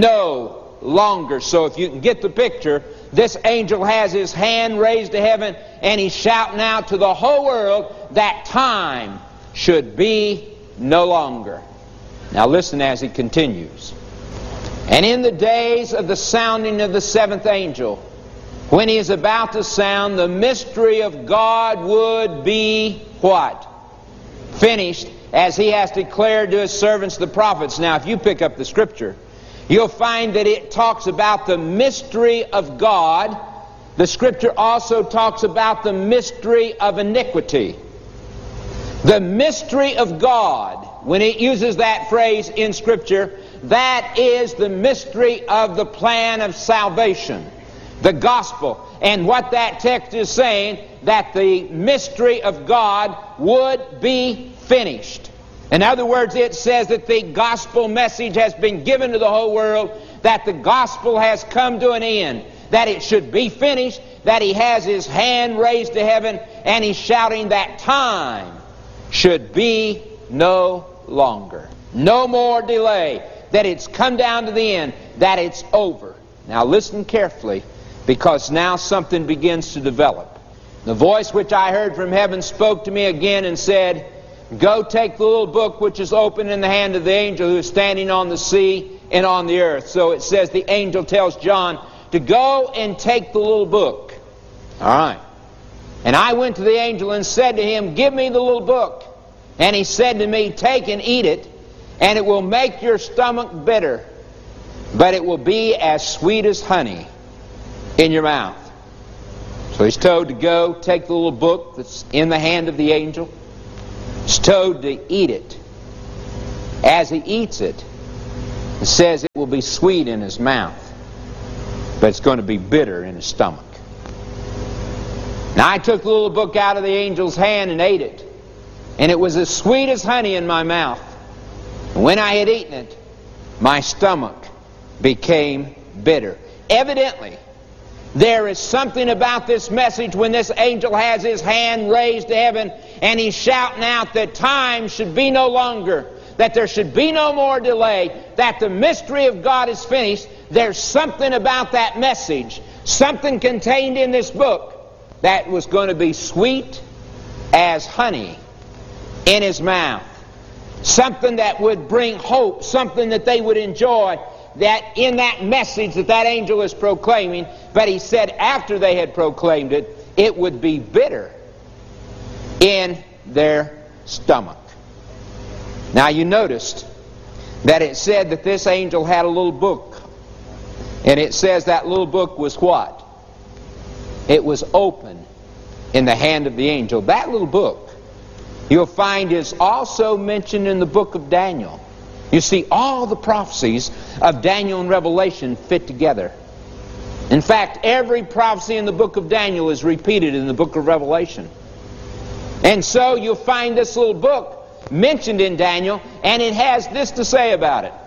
no longer. So if you can get the picture, this angel has his hand raised to heaven, and he's shouting out to the whole world that time should be no longer. Now listen as he continues. And in the days of the sounding of the 7th angel, when he is about to sound, the mystery of God would be what? Finished, as he has declared to his servants the prophets. Now if you pick up the scripture, you'll find that it talks about the mystery of God. The scripture also talks about the mystery of iniquity. The mystery of God, when it uses that phrase in scripture, that is the mystery of the plan of salvation, the gospel. And what that text is saying, that the mystery of God would be finished. In other words, it says that the gospel message has been given to the whole world, that the gospel has come to an end, that it should be finished, that he has his hand raised to heaven, and he's shouting that time should be no longer. No more delay. That it's come down to the end. That it's over. Now listen carefully, because now something begins to develop. The voice which I heard from heaven spoke to me again and said, go take the little book which is open in the hand of the angel who is standing on the sea and on the earth. So it says the angel tells John to go and take the little book. All right. And I went to the angel and said to him, give me the little book. And he said to me, take and eat it, and it will make your stomach bitter, but it will be as sweet as honey in your mouth. So he's told to go take the little book that's in the hand of the angel. He's told to eat it. As he eats it, it says it will be sweet in his mouth, but it's going to be bitter in his stomach. Now I took the little book out of the angel's hand and ate it, and it was as sweet as honey in my mouth. And when I had eaten it, my stomach became bitter. Evidently, there is something about this message when this angel has his hand raised to heaven and he's shouting out that time should be no longer, that there should be no more delay, that the mystery of God is finished. There's something about that message, something contained in this book, that was going to be sweet as honey in his mouth. Something that would bring hope, something that they would enjoy, that in that message that that angel is proclaiming. But he said after they had proclaimed it, it would be bitter in their stomach. Now you noticed that it said that this angel had a little book. And it says that little book was what? It was open in the hand of the angel. That little book, you'll find, is also mentioned in the book of Daniel. You see, all the prophecies of Daniel and Revelation fit together. In fact, every prophecy in the book of Daniel is repeated in the book of Revelation. And so you'll find this little book mentioned in Daniel, and it has this to say about it.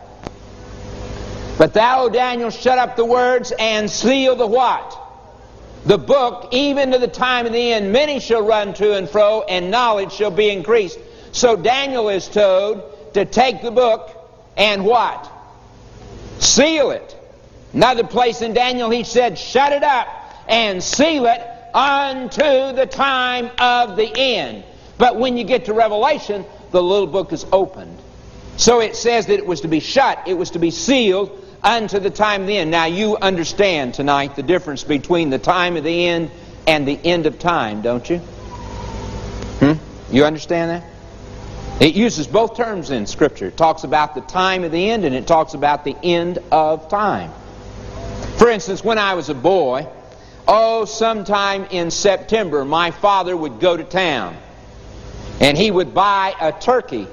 But thou, O Daniel, shut up the words and seal the what? The book, even to the time of the end. Many shall run to and fro, and knowledge shall be increased. So Daniel is told to take the book and what? Seal it. Another place in Daniel he said, shut it up and seal it unto the time of the end. But when you get to Revelation, the little book is opened. So it says that it was to be shut, it was to be sealed unto the time of the end. Now you understand tonight the difference between the time of the end and the end of time, don't you? You understand that? It uses both terms in Scripture. It talks about the time of the end and it talks about the end of time. For instance, when I was a boy, sometime in September, my father would go to town and he would buy a turkey,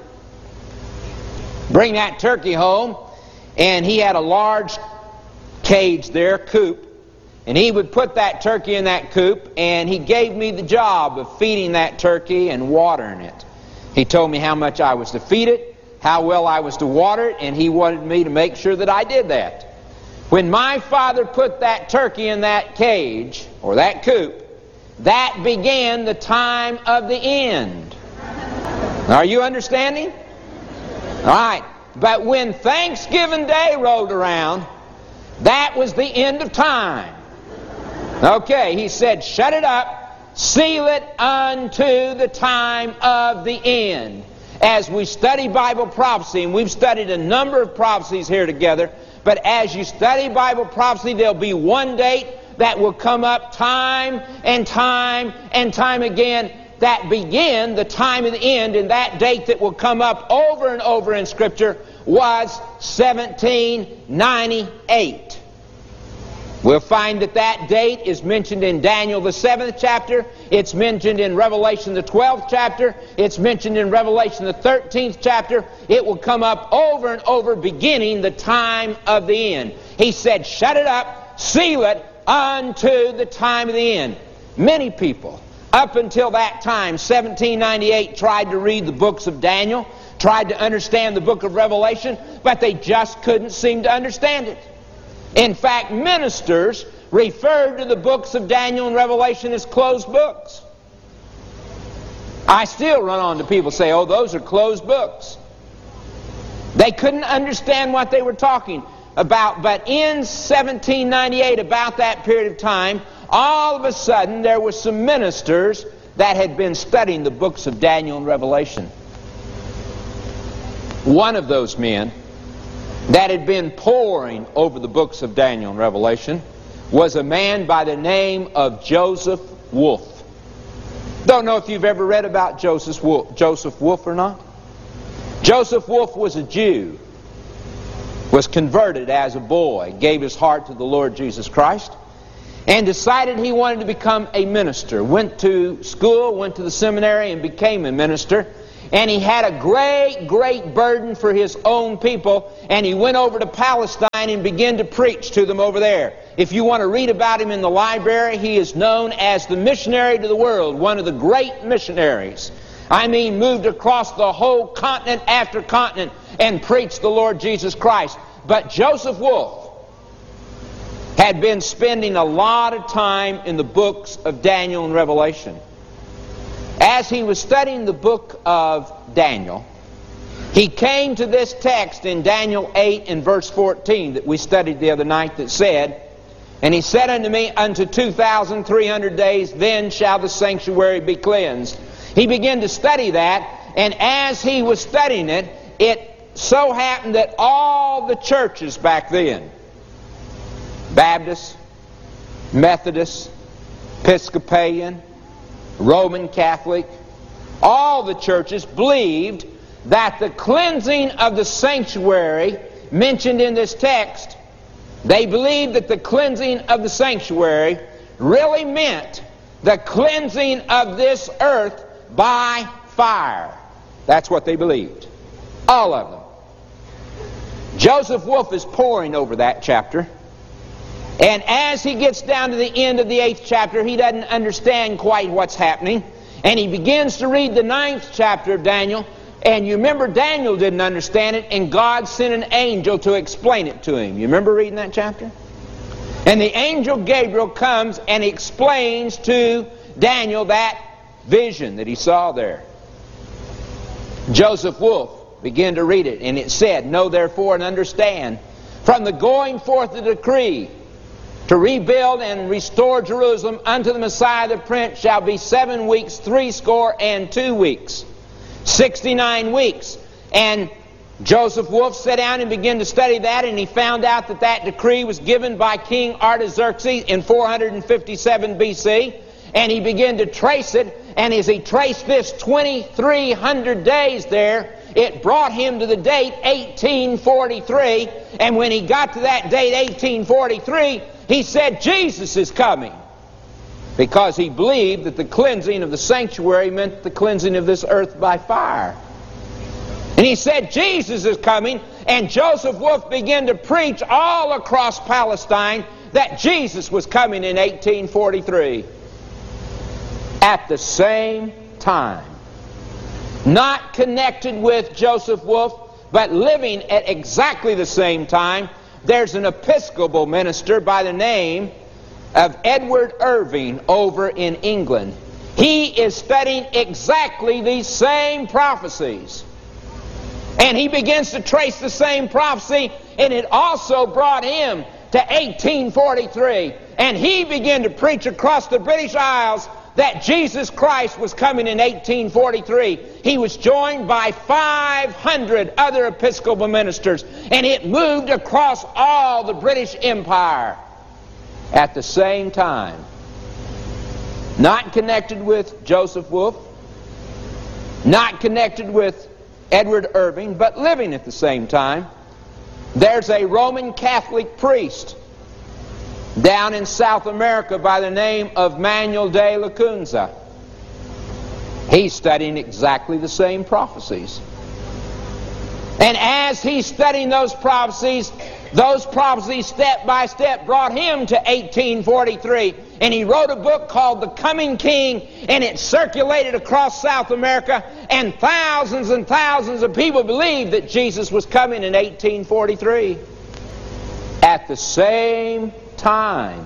bring that turkey home, and he had a large cage there, coop, and he would put that turkey in that coop, and he gave me the job of feeding that turkey and watering it. He told me how much I was to feed it, how well I was to water it, and he wanted me to make sure that I did that. When my father put that turkey in that cage, or that coop, that began the time of the end. Are you understanding? All right. But when Thanksgiving Day rolled around, that was the end of time. Okay, he said, shut it up, seal it unto the time of the end. As we study Bible prophecy, and we've studied a number of prophecies here together, but as you study Bible prophecy, there'll be one date that will come up time and time and time again that begin the time of the end, and that date that will come up over and over in Scripture was 1798. We'll find that that date is mentioned in Daniel the 7th chapter, it's mentioned in Revelation the 12th chapter, it's mentioned in Revelation the 13th chapter. It will come up over and over beginning the time of the end. He said, shut it up, seal it unto the time of the end. Many people up until that time, 1798, tried to read the books of Daniel, tried to understand the book of Revelation, but they just couldn't seem to understand it. In fact, ministers referred to the books of Daniel and Revelation as closed books. I still run on to people say, oh, those are closed books. They couldn't understand what they were talking about. But in 1798, about that period of time, all of a sudden there were some ministers that had been studying the books of Daniel and Revelation. One of those men that had been poring over the books of Daniel and Revelation was a man by the name of Joseph Wolf. Don't know if you've ever read about Joseph Wolf or not. Joseph Wolf was a Jew, was converted as a boy, gave his heart to the Lord Jesus Christ, and decided he wanted to become a minister. Went to school, went to the seminary, and became a minister. And he had a great, great burden for his own people, and he went over to Palestine and began to preach to them over there. If you want to read about him in the library, he is known as the missionary to the world, one of the great missionaries. I mean, moved across the whole continent after continent and preached the Lord Jesus Christ. But Joseph Wolf had been spending a lot of time in the books of Daniel and Revelation. As he was studying the book of Daniel, he came to this text in Daniel 8 and verse 14 that we studied the other night that said, "And he said unto me, unto 2,300 days, then shall the sanctuary be cleansed." He began to study that, and as he was studying it, it so happened that all the churches back then, Baptist, Methodist, Episcopalian, Roman Catholic, all the churches believed that the cleansing of the sanctuary mentioned in this text, they believed that the cleansing of the sanctuary really meant the cleansing of this earth by fire. That's what they believed. All of them. Joseph Wolf is poring over that chapter. And as he gets down to the end of the 8th chapter, he doesn't understand quite what's happening. And he begins to read the 9th chapter of Daniel. And you remember Daniel didn't understand it, and God sent an angel to explain it to him. You remember reading that chapter? And the angel Gabriel comes and explains to Daniel that vision that he saw there. Joseph Wolf began to read it, and it said, "Know therefore and understand, from the going forth the decree to rebuild and restore Jerusalem unto the Messiah the Prince shall be 7 weeks, 62 weeks, 69 weeks. And Joseph Wolf sat down and began to study that, and he found out that that decree was given by King Artaxerxes in 457 BC. And he began to trace it, and as he traced this 2,300 days there, it brought him to the date 1843. And when he got to that date, 1843, he said, Jesus is coming. Because he believed that the cleansing of the sanctuary meant the cleansing of this earth by fire. And he said, Jesus is coming. And Joseph Wolf began to preach all across Palestine that Jesus was coming in 1843. At the same time, not connected with Joseph Wolf, but living at exactly the same time, there's an Episcopal minister by the name of Edward Irving over in England. He is studying exactly these same prophecies. And he begins to trace the same prophecy, and it also brought him to 1843. And he began to preach across the British Isles that Jesus Christ was coming in 1843. He was joined by 500 other Episcopal ministers, and it moved across all the British Empire at the same time. Not connected with Joseph Wolf, not connected with Edward Irving, but living at the same time. There's a Roman Catholic priest down in South America by the name of Manuel de Lacunza. He's studying exactly the same prophecies. And as he's studying those prophecies step by step brought him to 1843. And he wrote a book called The Coming King, and it circulated across South America, and thousands of people believed that Jesus was coming in 1843. At the same time,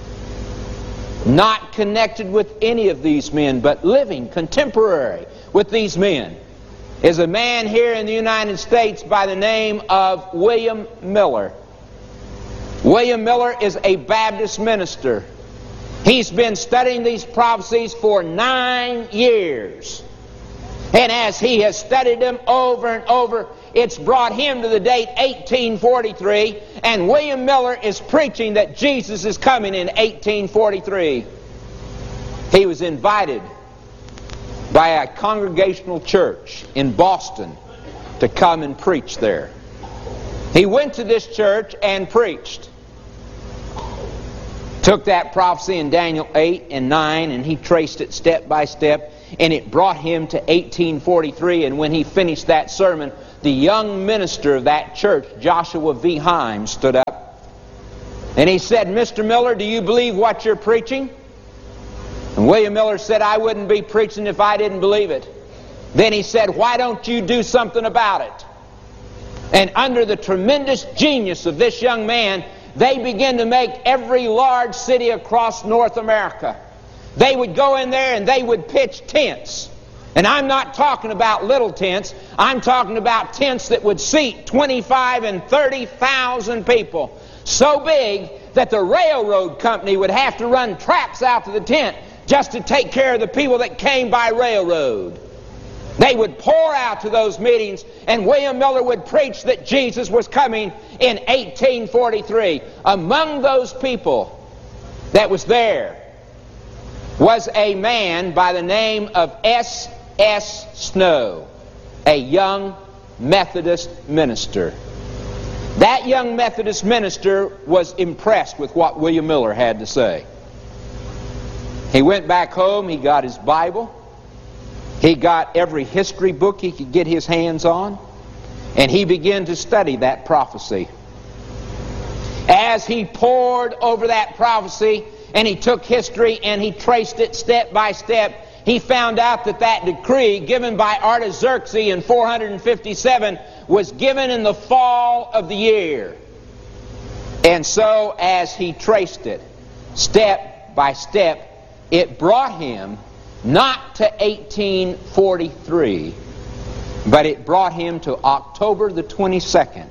not connected with any of these men, but living contemporary with these men, is a man here in the United States by the name of William Miller. William Miller is a Baptist minister. He's been studying these prophecies for 9 years. And as he has studied them over and over, it's brought him to the date 1843, and William Miller is preaching that Jesus is coming in 1843. He was invited by a Congregational church in Boston to come and preach there. He went to this church and preached. Took that prophecy in Daniel 8 and 9 and he traced it step by step, and it brought him to 1843. And when he finished that sermon, the young minister of that church, Joshua V. Himes, stood up and he said, "Mr. Miller, do you believe what you're preaching?" And William Miller said, "I wouldn't be preaching if I didn't believe it." Then he said, "Why don't you do something about it?" And under the tremendous genius of this young man, they began to make every large city across North America. They would go in there and they would pitch tents. And I'm not talking about little tents. I'm talking about tents that would seat 25 and 30,000 people. So big that the railroad company would have to run traps out to the tent just to take care of the people that came by railroad. They would pour out to those meetings, and William Miller would preach that Jesus was coming in 1843. Among those people that was there was a man by the name of S.S. Snow, a young Methodist minister. That young Methodist minister was impressed with what William Miller had to say. He went back home, he got his Bible, he got every history book he could get his hands on, and he began to study that prophecy. As he pored over that prophecy, and he took history and he traced it step by step, he found out that that decree given by Artaxerxes in 457 was given in the fall of the year. And so as he traced it step by step, it brought him not to 1843, but it brought him to October the 22nd,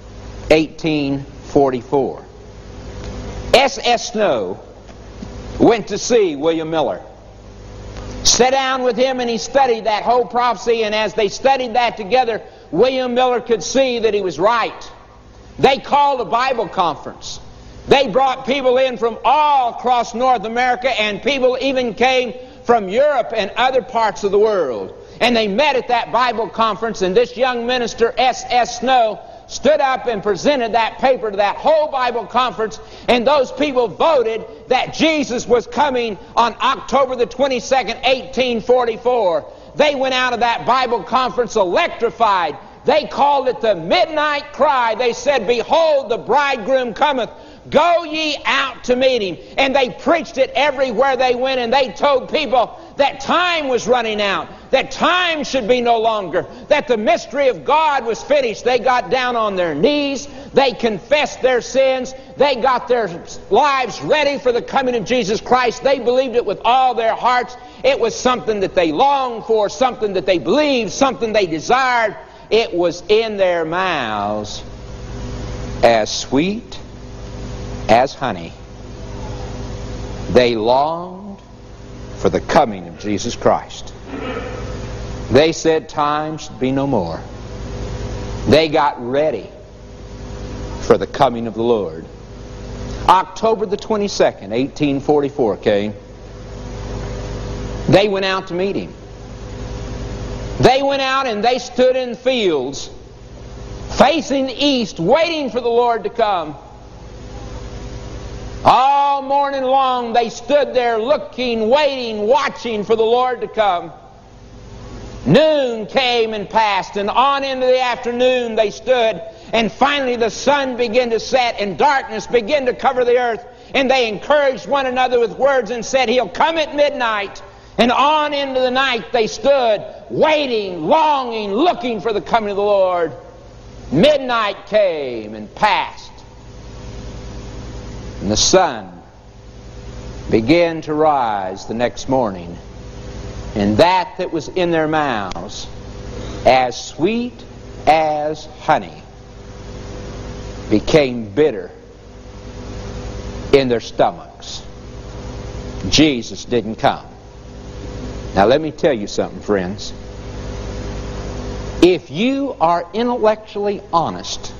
1844. S.S. Snow went to see William Miller. Sat down with him and he studied that whole prophecy, and as they studied that together, William Miller could see that he was right. They called a Bible conference. They brought people in from all across North America, and people even came from Europe and other parts of the world. And they met at that Bible conference, and this young minister, S.S. Snow, stood up and presented that paper to that whole Bible conference, and those people voted that Jesus was coming on October the 22nd, 1844. They went out of that Bible conference electrified. They called it the midnight cry. They said, "Behold, the bridegroom cometh. Go ye out to meet him." And they preached it everywhere they went, and they told people that time was running out, that time should be no longer, that the mystery of God was finished. They got down on their knees, they confessed their sins, they got their lives ready for the coming of Jesus Christ. They believed it with all their hearts. It was something that they longed for, something that they believed, something they desired. It was in their mouths as sweet as honey. They longed for the coming of Jesus Christ. They said time should be no more. They got ready for the coming of the Lord. October the 22nd, 1844 came. They went out to meet him. They went out and they stood in fields facing east, waiting for the Lord to come. All morning long they stood there looking, waiting, watching for the Lord to come. Noon came and passed, and on into the afternoon they stood, and finally the sun began to set and darkness began to cover the earth, and they encouraged one another with words and said, "He'll come at midnight." And on into the night they stood, waiting, longing, looking for the coming of the Lord. Midnight came and passed, and the sun began to rise the next morning, and that was in their mouths, as sweet as honey, became bitter in their stomachs. Jesus didn't come. Now let me tell you something, friends. If you are intellectually honest,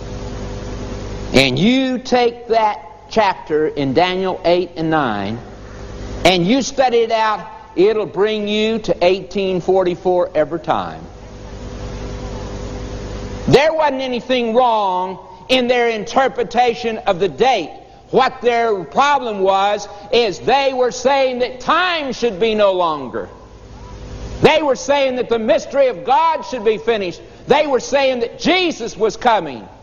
and you take that chapter in Daniel 8 and 9, and you study it out, it'll bring you to 1844 every time. There wasn't anything wrong in their interpretation of the date. What their problem was is they were saying that time should be no longer. They were saying that the mystery of God should be finished. They were saying that Jesus was coming.